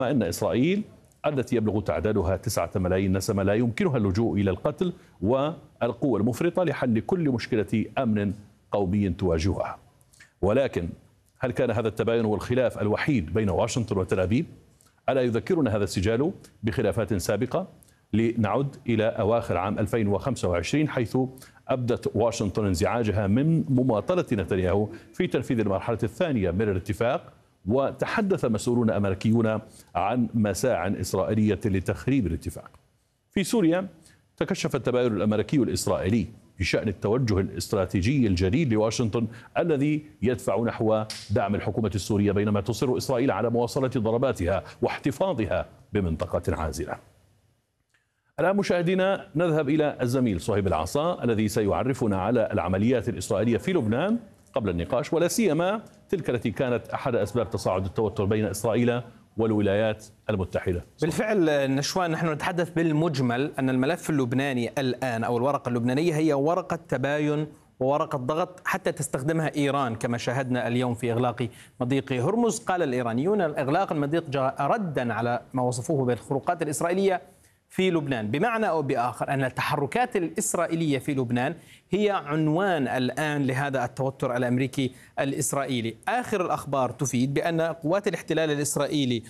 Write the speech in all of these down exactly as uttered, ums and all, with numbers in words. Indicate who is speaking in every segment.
Speaker 1: أن إسرائيل التي يبلغ تعدادها تسعة ملايين نسمة لا يمكنها اللجوء إلى القتل والقوة المفرطة لحل كل مشكلة أمن قومي تواجهها. ولكن هل كان هذا التباين والخلاف الوحيد بين واشنطن وتل أبيب؟ ألا يذكرنا هذا السجال بخلافات سابقة؟ لنعد إلى أواخر عام ألفين وخمسة وعشرين حيث أبدت واشنطن انزعاجها من مماطلة نتنياهو في تنفيذ المرحلة الثانية من الاتفاق، وتحدث مسؤولون أمريكيون عن مساع إسرائيلية لتخريب الاتفاق. في سوريا تكشف التباين الأمريكي الإسرائيلي بشأن التوجه الاستراتيجي الجديد لواشنطن الذي يدفع نحو دعم الحكومة السورية، بينما تصر إسرائيل على مواصلة ضرباتها واحتفاظها بمنطقة عازلة. الآن مشاهدينا نذهب إلى الزميل صهيب العصا الذي سيعرفنا على العمليات الإسرائيلية في لبنان قبل النقاش، ولا سيما تلك التي كانت أحد أسباب تصاعد التوتر بين إسرائيل والولايات المتحدة.
Speaker 2: بالفعل نشوان، نحن نتحدث بالمجمل أن الملف اللبناني الآن أو الورقة اللبنانية هي ورقة تباين وورقة ضغط حتى تستخدمها إيران، كما شاهدنا اليوم في إغلاق مضيق هرمز. قال الإيرانيون إغلاق المضيق جاء ردا على ما وصفوه بالخروقات الإسرائيلية في لبنان، بمعنى أو بآخر أن التحركات الإسرائيلية في لبنان هي عنوان الآن لهذا التوتر الأمريكي الإسرائيلي. آخر الأخبار تفيد بأن قوات الاحتلال الإسرائيلي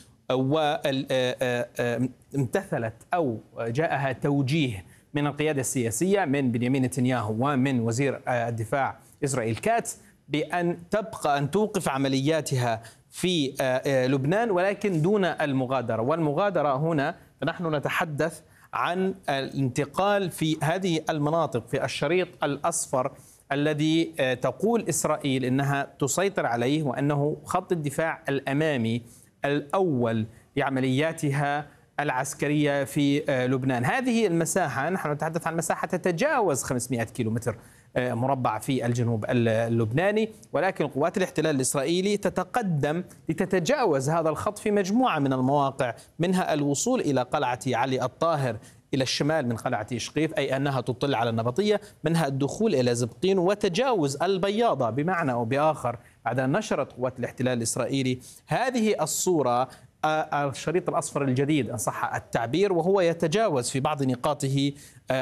Speaker 2: امتثلت أو جاءها توجيه من القيادة السياسية من بنيامين نتنياهو ومن وزير الدفاع إسرائيل كاتس بأن تبقى أن توقف عملياتها في لبنان ولكن دون المغادرة. والمغادرة هنا نحن نتحدث عن الانتقال في هذه المناطق في الشريط الأصفر الذي تقول إسرائيل إنها تسيطر عليه وأنه خط الدفاع الأمامي الأول لعملياتها العسكرية في لبنان. هذه المساحة نحن نتحدث عن مساحة تتجاوز خمسمائة كيلومتر مربع في الجنوب اللبناني، ولكن قوات الاحتلال الإسرائيلي تتقدم لتتجاوز هذا الخط في مجموعة من المواقع، منها الوصول إلى قلعة علي الطاهر إلى الشمال من قلعة شقيف، أي أنها تطل على النبطية، منها الدخول إلى زبقين وتجاوز البياضة. بمعنى أو بآخر بعد أن نشرت قوات الاحتلال الإسرائيلي هذه الصورة، الشريط الأصفر الجديد إن صح التعبير، وهو يتجاوز في بعض نقاطه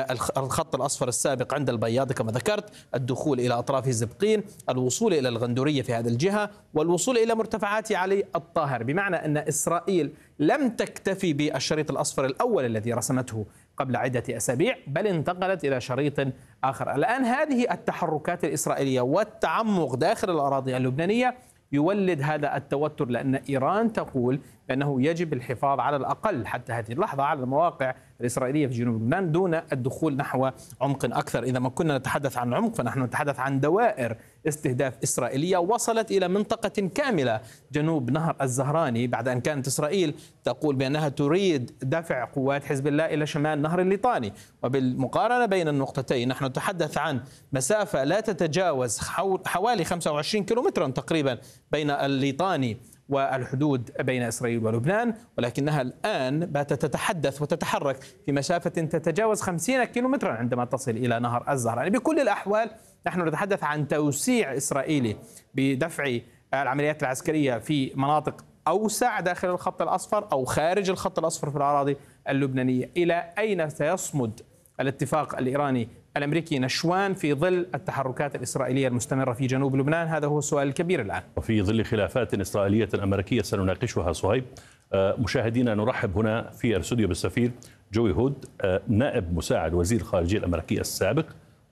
Speaker 2: الخط الأصفر السابق عند البياض كما ذكرت، الدخول إلى أطراف زبقين، الوصول إلى الغندورية في هذه الجهة، والوصول إلى مرتفعات علي الطاهر. بمعنى أن إسرائيل لم تكتفي بالشريط الأصفر الأول الذي رسمته قبل عدة أسابيع، بل انتقلت إلى شريط آخر. الآن هذه التحركات الإسرائيلية والتعمق داخل الأراضي اللبنانية يولد هذا التوتر، لأن إيران تقول بأنه يجب الحفاظ على الأقل حتى هذه اللحظة على المواقع الإسرائيلية في جنوب لبنان دون الدخول نحو عمق أكثر. إذا ما كنا نتحدث عن عمق فنحن نتحدث عن دوائر استهداف إسرائيلية وصلت إلى منطقة كاملة جنوب نهر الزهراني، بعد أن كانت إسرائيل تقول بأنها تريد دفع قوات حزب الله إلى شمال نهر الليطاني. وبالمقارنة بين النقطتين نحن نتحدث عن مسافة لا تتجاوز حوالي خمسة وعشرين كيلومترا تقريبا بين الليطاني والحدود بين إسرائيل ولبنان، ولكنها الآن باتت تتحدث وتتحرك في مسافة تتجاوز خمسين كيلومترا عندما تصل إلى نهر الزهراني. يعني بكل الأحوال نحن نتحدث عن توسيع إسرائيلي بدفع العمليات العسكرية في مناطق أوسع داخل الخط الأصفر أو خارج الخط الأصفر في الأراضي اللبنانية. إلى أين سيصمد الاتفاق الإيراني الأمريكي نشوان في ظل التحركات الإسرائيلية المستمرة في جنوب لبنان؟ هذا هو السؤال الكبير الآن.
Speaker 1: وفي ظل خلافات إسرائيلية أمريكية سنناقشها صهيب. مشاهدينا نرحب هنا في الاستوديو بالسفير جوي هود، نائب مساعد وزير الخارجية الأمريكي السابق،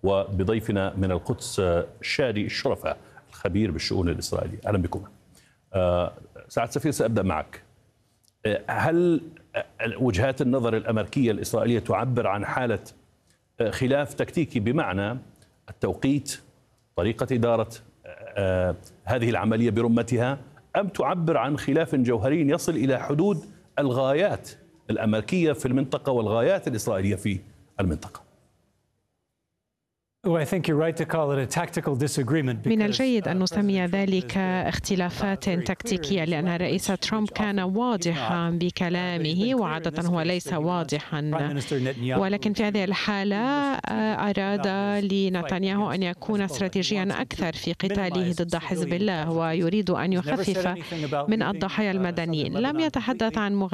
Speaker 1: وبضيفنا من القدس شادي الشرفة الخبير بالشؤون الإسرائيلية. أهلا بكم. سعادة السفير سأبدأ معك. هل وجهات النظر الأمريكية الإسرائيلية تعبر عن حالة خلاف تكتيكي بمعنى التوقيت، طريقة إدارة هذه العملية برمتها، أم تعبر عن خلاف جوهري يصل إلى حدود الغايات الأمريكية في المنطقة والغايات الإسرائيلية في المنطقة؟
Speaker 3: من الجيد أن نسمي ذلك اختلافات تكتيكية، لأن الرئيس ترامب كان واضحا بكلامه وعادة هو ليس واضحا، ولكن في هذه الحالة أراد لنتنياهو أن يكون استراتيجيا أكثر في قتاله ضد حزب الله ويريد أن يخفف من الضحايا المدنيين. لم يتحدث عن